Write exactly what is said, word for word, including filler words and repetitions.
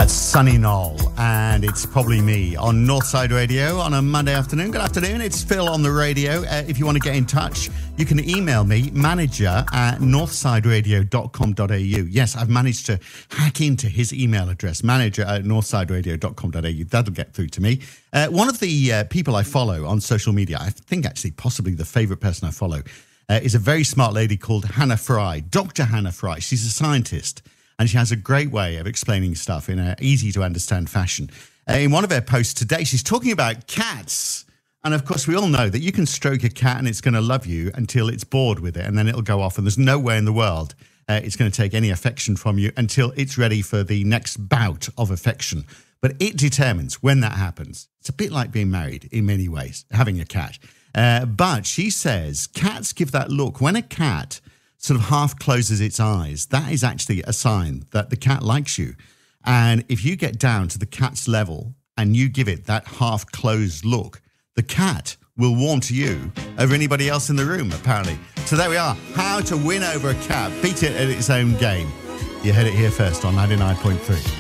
That's Sunny Knoll, and it's probably me on Northside Radio on a Monday afternoon. Good afternoon, it's Phil on the radio. Uh, if you want to get in touch, you can email me, manager at northsideradio dot com dot a u. Yes, I've managed to hack into his email address, manager at northsideradio dot com dot a u. That'll get through to me. Uh, one of the uh, people I follow on social media, I think actually possibly the favourite person I follow, uh, is a very smart lady called Hannah Fry, Doctor Hannah Fry. She's a scientist. And she has a great way of explaining stuff in an easy-to-understand fashion. Uh, in one of her posts today, she's talking about cats. And, of course, we all know that you can stroke a cat and it's going to love you until it's bored with it, and then it'll go off, and there's no way in the world uh, it's going to take any affection from you until it's ready for the next bout of affection. But it determines when that happens. It's a bit like being married in many ways, having a cat. Uh, but she says cats give that look. When a cat sort of half closes its eyes, that is actually a sign that the cat likes you. And if you get down to the cat's level and you give it that half closed look, the cat will warm to you over anybody else in the room, apparently. So there we are. How to win over a cat. Beat it at its own game. You heard it here first on ninety-nine point three.